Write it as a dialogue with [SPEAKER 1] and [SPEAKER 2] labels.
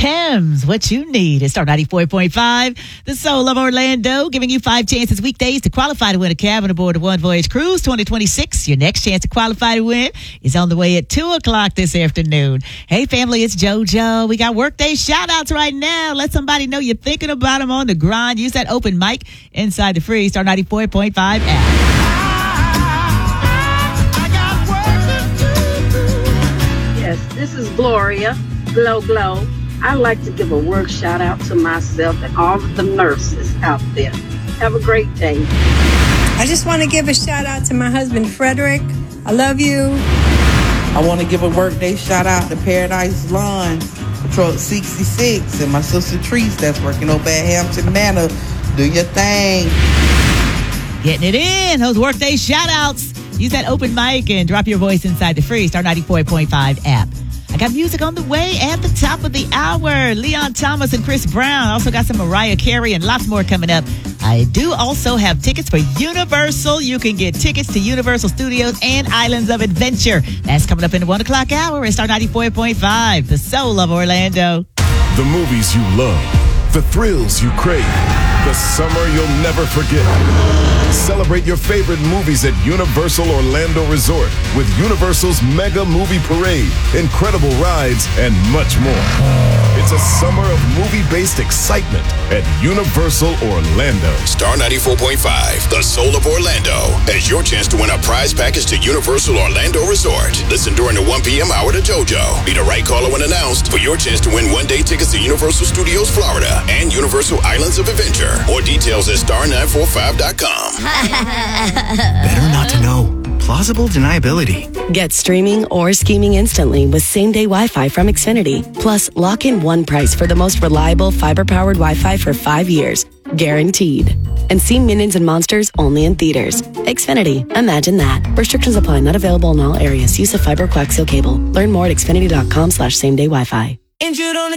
[SPEAKER 1] Thames, what you need. It's Star 94.5, the soul of Orlando, giving you 5 chances weekdays to qualify to win a cabin aboard the One Voyage Cruise 2026. Your next chance to qualify to win is on the way at 2 o'clock this afternoon. Hey, family, it's JoJo. We got workday shout-outs right now. Let somebody know you're thinking about them on the grind. Use that open mic inside the free Star 94.5 app.
[SPEAKER 2] Yes, this is Gloria, Glow Glow. I'd like to give a work shout out to myself and all of the nurses out there. Have a great day.
[SPEAKER 3] I just want to give a shout out to my husband, Frederick. I love you.
[SPEAKER 4] I want to give a workday shout out to Paradise Lawn, Patrol 66, and my sister Treese that's working over at Hampton Manor. Do your thing.
[SPEAKER 1] Getting it in. Those workday shout outs. Use that open mic and drop your voice inside the free Star 94.5 app. I got music on the way at the top of the hour. Leon Thomas and Chris Brown. Also got some Mariah Carey and lots more coming up. I do also have tickets for Universal. You can get tickets to Universal Studios and Islands of Adventure. That's coming up in the 1 o'clock hour. It's Star 94.5, the soul of Orlando.
[SPEAKER 5] The movies you love, the thrills you crave, the summer you'll never forget. Celebrate your favorite movies at Universal Orlando Resort with Universal's Mega Movie Parade, incredible rides, and much more. It's a summer of movie-based excitement at Universal Orlando.
[SPEAKER 6] Star 94.5, the soul of Orlando, has your chance to win a prize package to Universal Orlando Resort. Listen during the 1 p.m. hour to JoJo. Be the right caller when announced for your chance to win one-day tickets to Universal Studios Florida and Universal Islands of Adventure. More details at star945.com.
[SPEAKER 7] Better not to know. Plausible deniability.
[SPEAKER 8] Get streaming or scheming instantly with same-day Wi-Fi from Xfinity. Plus, lock in one price for the most reliable fiber-powered Wi-Fi for 5 years. Guaranteed. And see Minions and Monsters only in theaters. Xfinity. Imagine that. Restrictions apply. Not available in all areas. Use a fiber coaxial cable. Learn more at xfinity.com/same-day Wi-Fi.